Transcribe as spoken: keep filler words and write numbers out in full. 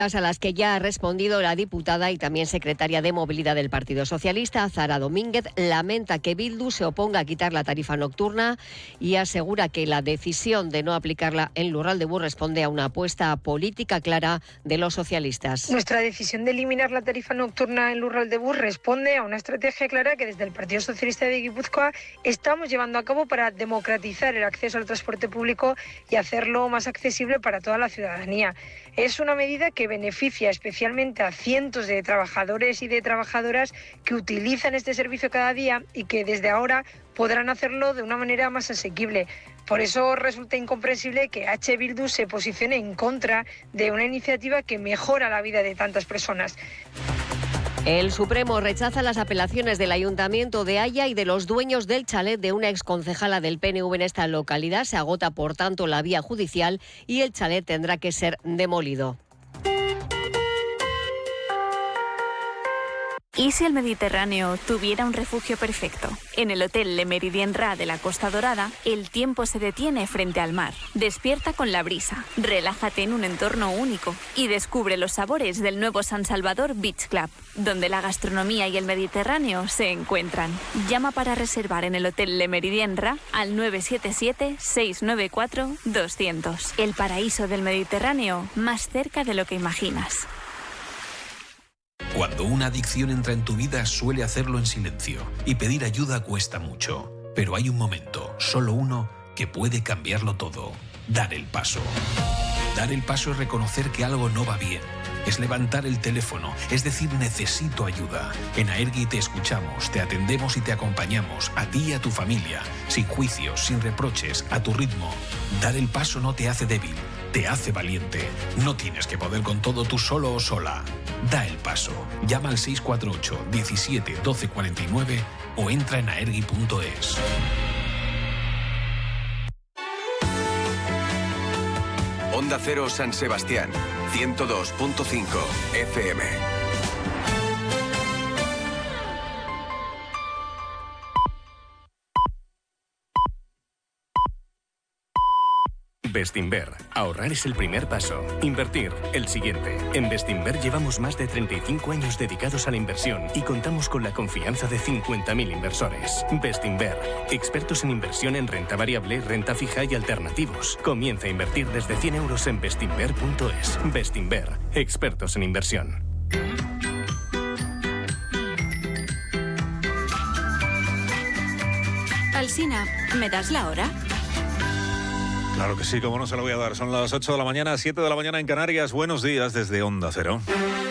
A las que ya ha respondido la diputada y también secretaria de Movilidad del Partido Socialista, Zara Domínguez, lamenta que Bildu se oponga a quitar la tarifa nocturna y asegura que la decisión de no aplicarla en Lurral de Bur responde a una apuesta política clara de los socialistas. Nuestra decisión de eliminar la tarifa nocturna en Lurral de Bur responde a una estrategia clara que desde el Partido Socialista de Guipúzcoa estamos llevando a cabo para democratizar el acceso al transporte público y hacerlo más accesible para toda la ciudadanía. Es una medida que beneficia especialmente a cientos de trabajadores y de trabajadoras que utilizan este servicio cada día y que desde ahora podrán hacerlo de una manera más asequible. Por eso resulta incomprensible que H. Bildu se posicione en contra de una iniciativa que mejora la vida de tantas personas. El Supremo rechaza las apelaciones del Ayuntamiento de Haya y de los dueños del chalet de una exconcejala del P N V en esta localidad. Se agota, por tanto, la vía judicial y el chalet tendrá que ser demolido. ¿Y si el Mediterráneo tuviera un refugio perfecto? En el Hotel Le Méridien Rah de la Costa Dorada, el tiempo se detiene frente al mar. Despierta con la brisa, relájate en un entorno único y descubre los sabores del nuevo San Salvador Beach Club, donde la gastronomía y el Mediterráneo se encuentran. Llama para reservar en el Hotel Le Méridien Rah al nueve siete siete, seis nueve cuatro, dos cero cero. El paraíso del Mediterráneo, más cerca de lo que imaginas. Cuando una adicción entra en tu vida, suele hacerlo en silencio y pedir ayuda cuesta mucho. Pero hay un momento, solo uno, que puede cambiarlo todo. Dar el paso. Dar el paso es reconocer que algo no va bien. Es levantar el teléfono, es decir, necesito ayuda. En Aergi te escuchamos, te atendemos y te acompañamos, a ti y a tu familia, sin juicios, sin reproches, a tu ritmo. Dar el paso no te hace débil, te hace valiente. No tienes que poder con todo tú solo o sola. Da el paso. Llama al seis cuatro ocho, diecisiete, doce cuarenta y nueve o entra en aergi punto es. Onda Cero San Sebastián, ciento dos punto cinco F M. Bestinver. Ahorrar es el primer paso. Invertir, el siguiente. En Bestinver llevamos más de treinta y cinco años dedicados a la inversión y contamos con la confianza de cincuenta mil inversores. Bestinver. Expertos en inversión en renta variable, renta fija y alternativos. Comienza a invertir desde cien euros en bestinver punto es. Bestinver. Expertos en inversión. Alsina, ¿me das la hora? Claro que sí, como no se lo voy a dar. Son las ocho de la mañana, siete de la mañana en Canarias. Buenos días desde Onda Cero.